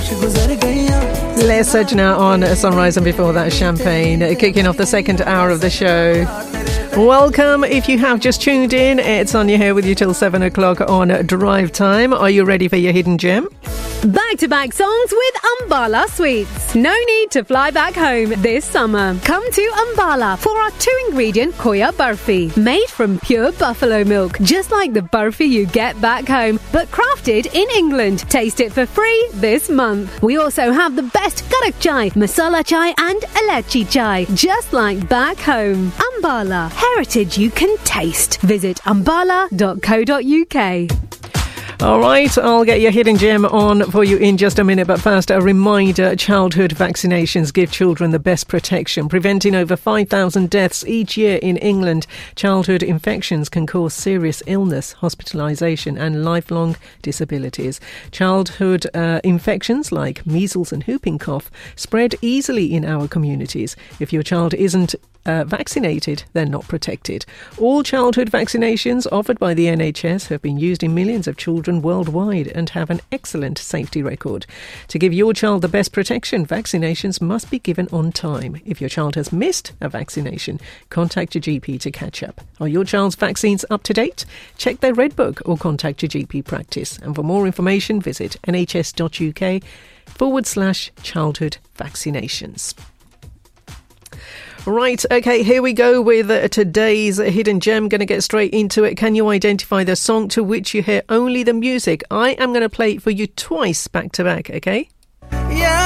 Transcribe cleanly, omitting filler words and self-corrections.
Les Sajna on Sunrise, and before that Champagne, kicking off the second hour of the show. Welcome. If you have just tuned in, it's Sonia here with you till 7 o'clock on Drive Time. Are you ready for your hidden gem? Back-to-back songs with Ambala Sweets. No need to fly back home this summer. Come to Ambala for our 2-ingredient Khoya Barfi, made from pure buffalo milk, just like the barfi you get back home, but crafted in England. Taste it for free this month. We also have the best Karak chai, masala chai and Elachi chai, just like back home. Ambala, heritage you can taste. Visit ambala.co.uk. All right, I'll get your hidden gem on for you in just a minute. But first, a reminder, childhood vaccinations give children the best protection, preventing over 5,000 deaths each year in England. Childhood infections can cause serious illness, hospitalisation and lifelong disabilities. Childhood infections like measles and whooping cough spread easily in our communities. If your child isn't vaccinated, they're not protected. All childhood vaccinations offered by the NHS have been used in millions of children worldwide and have an excellent safety record. To give your child the best protection, vaccinations must be given on time. If your child has missed a vaccination, contact your GP to catch up. Are your child's vaccines up to date? Check their Red Book or contact your GP practice. And for more information, visit nhs.uk/childhood vaccinations. Right, okay, here we go with today's hidden gem. Going to get straight into it. Can you identify the song to which you hear only the music? I am going to play it for you twice back to back, okay? Yeah.